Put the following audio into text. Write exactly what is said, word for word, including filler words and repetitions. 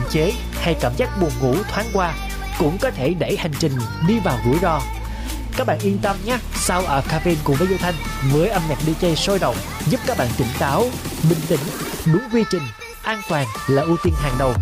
chế hay cảm giác buồn ngủ thoáng qua cũng có thể đẩy hành trình đi vào rủi ro. Các bạn yên tâm nhé, sau ở Caffeine cùng với Duy Thanh với âm nhạc đi jay sôi động giúp các bạn tỉnh táo, bình tĩnh, đúng quy trình, an toàn là ưu tiên hàng đầu.